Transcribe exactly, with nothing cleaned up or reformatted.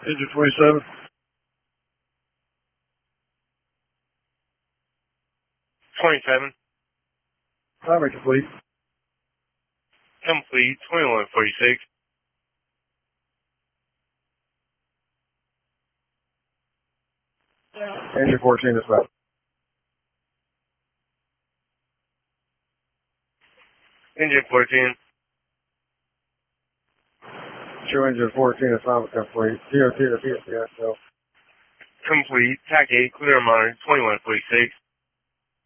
Engine twenty-seven. twenty-seven. Primary complete. Complete. twenty-one forty-six. Engine fourteen is about. Engine fourteen. Show engine fourteen assignment complete. T O T to P S C S, so. Complete. T A C eight. Clear monitor. twenty-one forty-six.